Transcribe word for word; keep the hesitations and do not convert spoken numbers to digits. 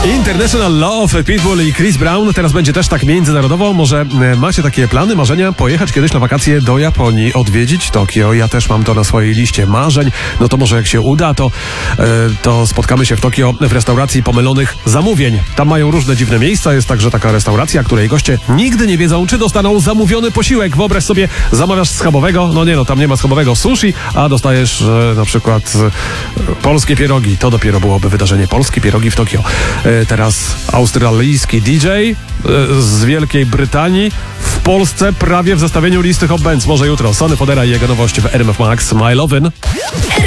International Love, Pitbull i Chris Brown. Teraz będzie też tak międzynarodowo. Może macie takie plany, marzenia, pojechać kiedyś na wakacje do Japonii, odwiedzić Tokio. Ja też mam to na swojej liście marzeń. No to może jak się uda, to, e, to spotkamy się w Tokio w restauracji pomylonych zamówień. Tam mają różne dziwne miejsca. Jest także taka restauracja, której goście nigdy nie wiedzą, czy dostaną zamówiony posiłek. Wyobraź sobie, zamawiasz schabowego. No nie no, tam nie ma schabowego, sushi, a dostajesz e, na przykład e, polskie pierogi. To dopiero byłoby wydarzenie. Polskie pierogi w Tokio. E, Teraz australijski D J e, z Wielkiej Brytanii w Polsce prawie w zestawieniu listy Hot Bands. Może jutro. Sonny Fodera i jego nowość w R M F Max. My Lovin'.